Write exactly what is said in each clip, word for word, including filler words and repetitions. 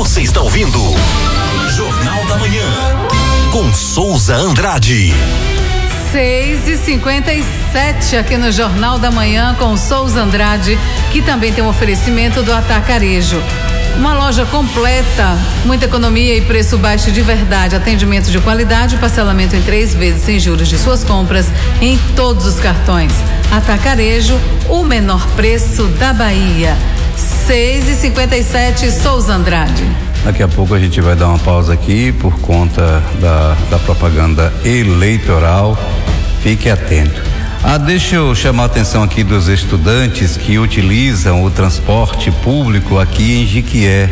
Você está ouvindo Jornal da Manhã com Souza Andrade. seis e cinquenta e sete aqui no Jornal da Manhã com Souza Andrade, que também tem um oferecimento do Atacarejo. Uma loja completa, muita economia e preço baixo de verdade, atendimento de qualidade, parcelamento em três vezes sem juros de suas compras em todos os cartões. Atacarejo, o menor preço da Bahia. seis e cinquenta e sete, Souza Andrade. Daqui a pouco a gente vai dar uma pausa aqui por conta da, da propaganda eleitoral. Fique atento. Ah, deixa eu chamar a atenção aqui dos estudantes que utilizam o transporte público aqui em Jiquié.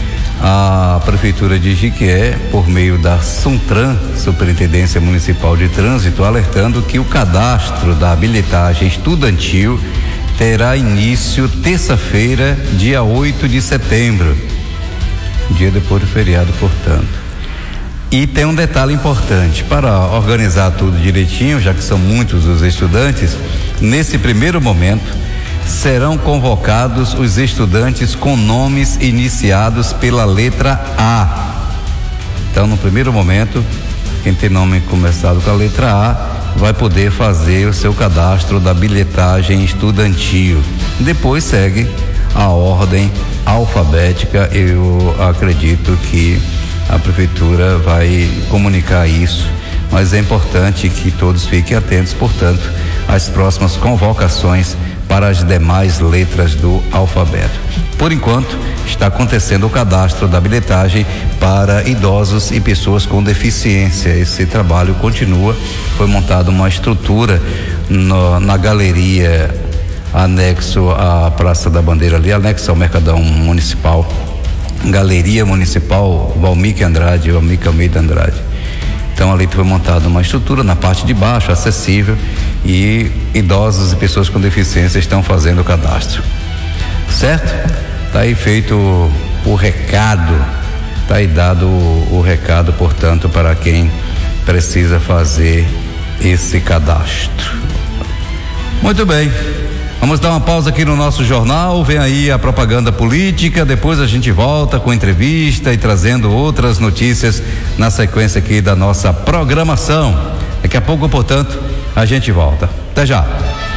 A Prefeitura de Jiquié, por meio da Suntran, Superintendência Municipal de Trânsito, alertando que o cadastro da bilhetagem estudantil terá início terça-feira, dia oito de setembro, dia depois do feriado, portanto. E tem um detalhe importante: para organizar tudo direitinho, já que são muitos os estudantes, nesse primeiro momento serão convocados os estudantes com nomes iniciados pela letra A. Então, no primeiro momento, quem tem nome começado com a letra A vai poder fazer o seu cadastro da bilhetagem estudantil. Depois segue a ordem alfabética. Eu acredito que a prefeitura vai comunicar isso, mas é importante que todos fiquem atentos, portanto, às próximas convocações para as demais letras do alfabeto. Por enquanto, está acontecendo o cadastro da bilhetagem para idosos e pessoas com deficiência. Esse trabalho continua. Foi montada uma estrutura no, na galeria anexo à Praça da Bandeira, ali anexo ao Mercadão Municipal, Galeria Municipal Valmir Andrade, Valmir Almeida Andrade. Então ali foi montada uma estrutura na parte de baixo, acessível, e idosos e pessoas com deficiência estão fazendo o cadastro. Certo? Tá aí feito o, o recado, tá aí dado o, o recado, portanto, para quem precisa fazer esse cadastro. Muito bem. Vamos dar uma pausa aqui no nosso jornal, vem aí a propaganda política, depois a gente volta com entrevista e trazendo outras notícias na sequência aqui da nossa programação. Daqui a pouco, portanto, a gente volta. Até já.